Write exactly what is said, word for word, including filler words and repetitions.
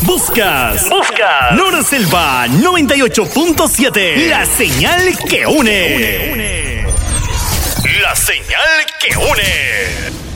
Buscas. Buscas. Nora Selva noventa y ocho punto siete. La señal que une. une, une. La señal que une.